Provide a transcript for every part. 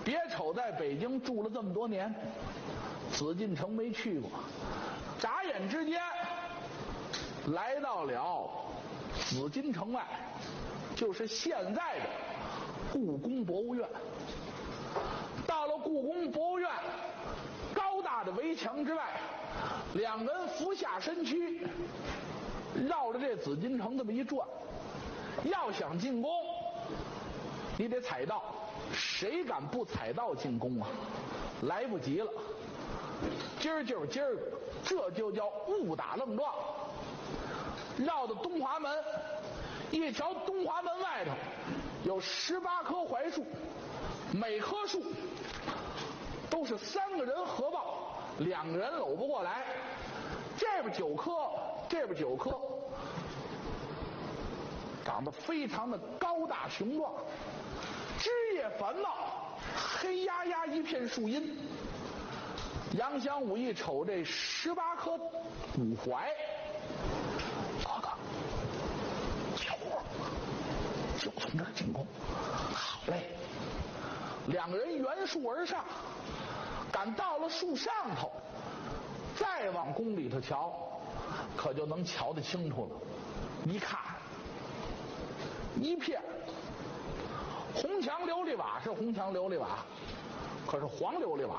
别瞅在北京住了这么多年，紫禁城没去过，眨眼之间来到了紫禁城外，就是现在的故宫博物院。到了故宫博物院，高大的围墙之外，两人俯下身躯，绕着这紫禁城这么一转。要想进宫，你得踩道，谁敢不踩道进宫啊？来不及了，今儿就是今儿，这就叫误打愣撞。绕到东华门，一瞧东华门外头有18棵槐树，每棵树都是3个人合抱，2个人搂不过来，这边9棵，这边9棵，长得非常的高大雄壮，枝叶繁茂，黑压压一片树荫。杨祥武一瞅这18棵古槐，哥哥，就从这儿进宫。好嘞，2个人沿树而上，赶到了树上头，再往宫里头瞧，可就能瞧得清楚了。一看，一片红墙琉璃瓦是红墙琉璃瓦，可是黄琉璃瓦。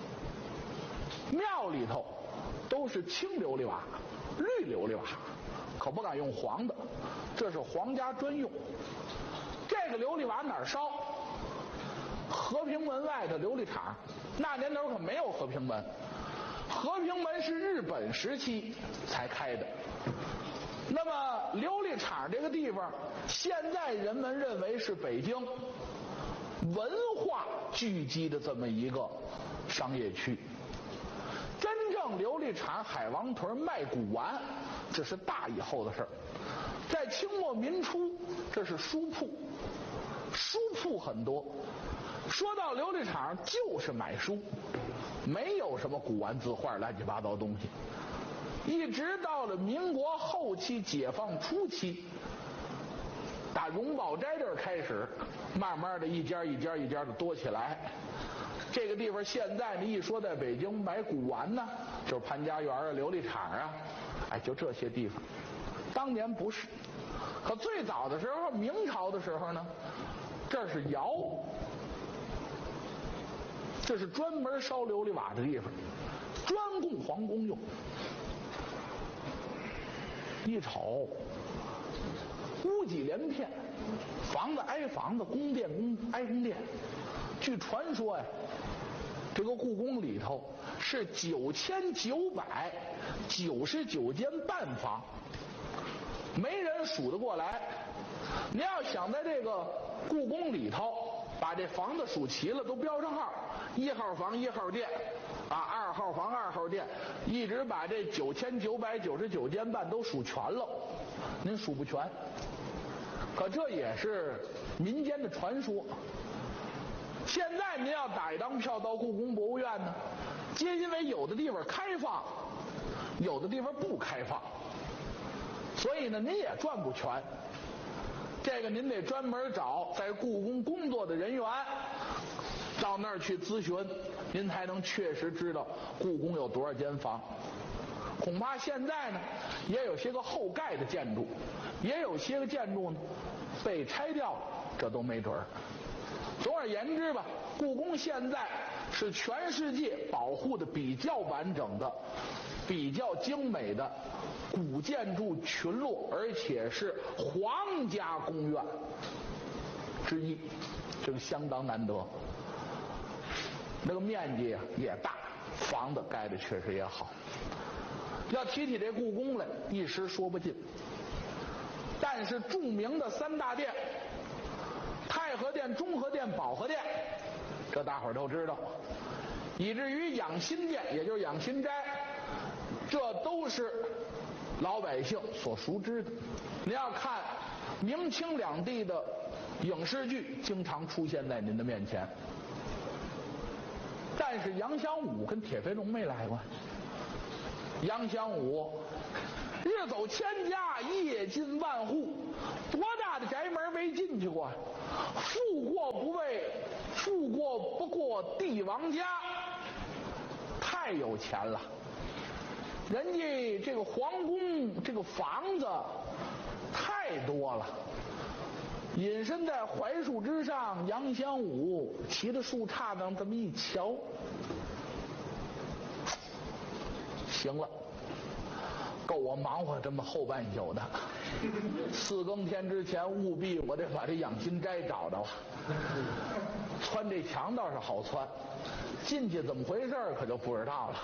庙里头都是青琉璃瓦、绿琉璃瓦，可不敢用黄的，这是皇家专用。这个琉璃瓦哪儿烧？和平门外的琉璃厂，那年头可没有和平门，和平门是日本时期才开的。那么琉璃厂这个地方，现在人们认为是北京文化聚集的这么一个商业区。真正琉璃厂海王屯卖古玩，这是大以后的事儿。在清末民初，这是书铺，书铺很多。说到琉璃厂，就是买书，没有什么古玩字画乱七八糟东西。一直到了民国后期、解放初期，打荣宝斋这儿开始，慢慢的一家一家一家的多起来。这个地方现在你一说在北京买古玩呢，就是潘家园啊、琉璃厂啊，哎，就这些地方。当年不是，可最早的时候，明朝的时候呢，这是窑，这是专门烧琉璃瓦的地方，专供皇宫用。一瞅，屋脊连片，房子挨房子，宫殿挨宫殿。据传说呀，这个故宫里头是9999间半房，没人数得过来。你要想在这个故宫里头把这房子数齐了，都标上号，1号房1号殿啊，2号房2号殿，一直把这9999间半都数全了，您数不全。可这也是民间的传说。现在您要打一张票到故宫博物院呢，皆因为有的地方开放，有的地方不开放，所以呢您也转不全。这个您得专门找在故宫工作的人员，到那儿去咨询，您才能确实知道故宫有多少间房。恐怕现在呢也有些个后盖的建筑，也有些个建筑呢被拆掉了，这都没准儿。总而言之吧，故宫现在是全世界保护的比较完整的、比较精美的古建筑群落，而且是皇家宫苑之一，这个相当难得。那个面积也大，房子盖的确实也好。要提起这故宫来，一时说不尽。但是著名的3大殿，太和殿、中和殿、保和殿，这大伙儿都知道，以至于养心殿，也就是养心斋，这都是老百姓所熟知的。您要看明清两地的影视剧，经常出现在您的面前。但是杨祥武跟铁飞龙没来过。杨祥武日走千家，夜进万户，多大的宅门没进去过？富过不过帝王家，太有钱了。人家这个皇宫这个房子太多了。隐身在槐树之上，杨香武骑着树杈子这么一瞧，行了，够我忙活这么后半宿的。4更天之前，务必我得把这养心斋找着。穿这墙倒是好穿，进去怎么回事可就不知道了。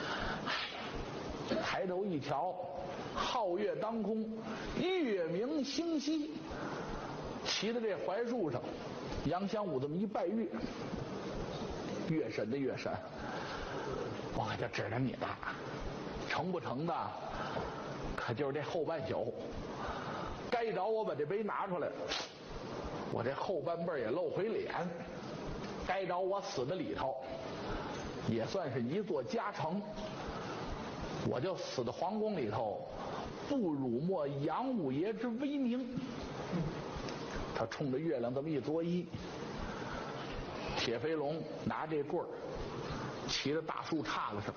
抬头一瞧，皓月当空，月明星稀。骑在这槐树上，杨香武这么一拜月，月神的月神，我可就指着你了，成不成的，可就是这后半宿，该着我把这杯拿出来，我这后半辈也露回脸，该着我死在里头，也算是一座家城，我就死在皇宫里头，不辱没杨五爷之威名。他冲着月亮这么一作揖，铁飞龙拿这棍儿骑着大树杈子上。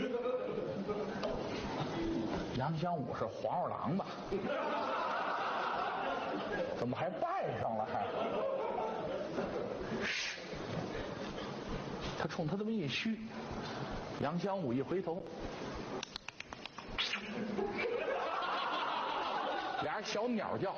杨香武是黄鼠狼吧？怎么还拜上了还？他冲他这么一嘘，杨香武一回头，俩小鸟叫。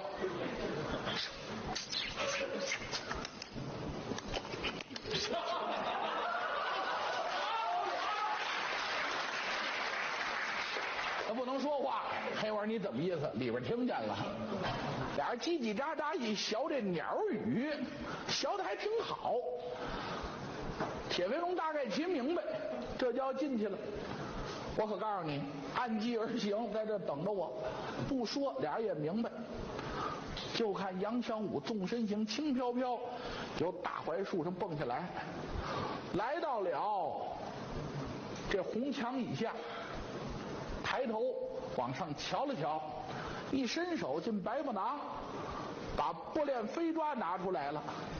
他不能说话，黑娃你怎么意思？里边听见了，俩人叽叽喳喳一学这鸟语，学的还挺好。铁飞龙大概听明白，这就要进去了。我可告诉你，按计而行，在这等着我。不说，俩人也明白。就看杨香武纵身形轻飘飘，由大槐树上蹦下来，来到了这红墙以下，抬头往上瞧了瞧，一伸手进白布囊，把拨链飞抓拿出来了，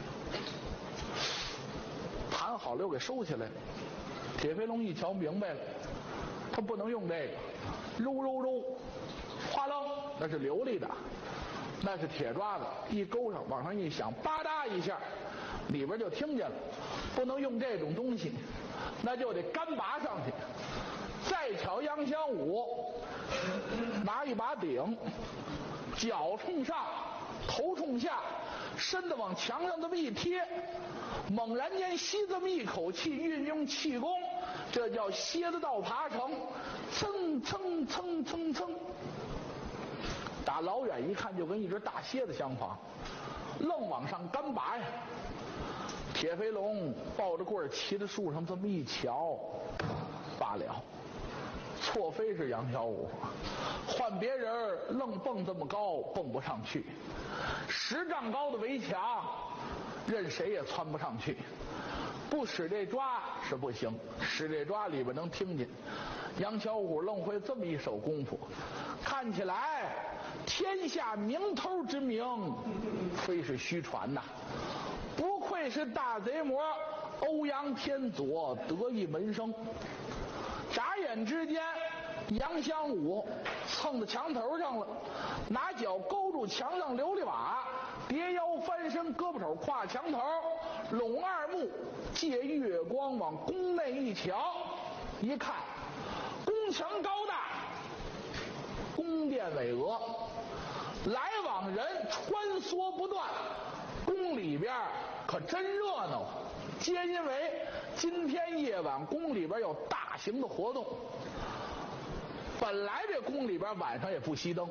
盘好了又给收起来。铁飞龙一瞧明白了，他不能用这个，揉揉揉，哗楞，那是琉璃的，那是铁抓子，一勾上往上一响，吧嗒一下，里边就听见了。不能用这种东西，那就得干拔上去。再瞧杨香武拿一把鼎，脚冲上，头冲下，身子往墙上这么一贴，猛然间吸这么一口气，运用气功，这叫蝎子道爬成，蹭蹭蹭蹭蹭。打老远一看就跟一只大蝎子相仿，愣往上干拔呀。铁飞龙抱着棍儿骑在树上这么一瞧，罢了，错非是杨小武，换别人愣蹦这么高蹦不上去，10丈高的围墙任谁也窜不上去，不使这抓是不行，使这抓里边能听见。杨小虎愣会这么一手功夫，看起来天下名头之名非是虚传呐，不愧是大贼魔欧阳天佐得意门生。眨眼之间，杨香武蹭到墙头上了，拿脚勾住墙上琉璃瓦，叠腰翻身，胳膊肘跨墙头，拢二目，借月光往宫内一瞧，一看宫墙高大，宫殿巍峨，来往人穿梭不断，宫里边可真热闹。皆因为今天夜晚宫里边有大型的活动，本来这宫里边晚上也不熄灯，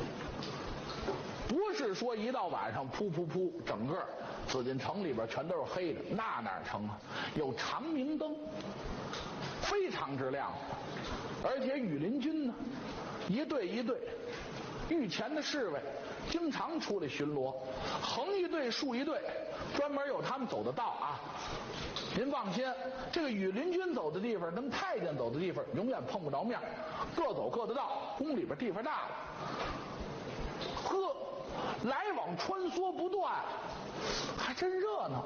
不是说一到晚上噗噗噗整个紫禁城里边全都是黑的，那哪成啊？有长明灯，非常之亮。而且羽林军呢，一队一队，御前的侍卫经常出来巡逻，横一队竖一队，专门有他们走的道啊。您放心，这个羽林军走的地方跟太监走的地方永远碰不着面，各走各的道，宫里边地方大了，呵，来往穿梭不断，还真热闹。